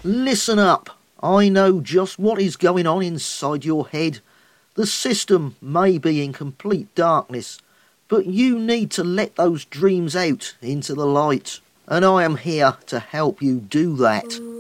Listen up. I know just what is going on inside your head. The system may be in complete darkness, but you need to let those dreams out into the light. And I am here to help you do that.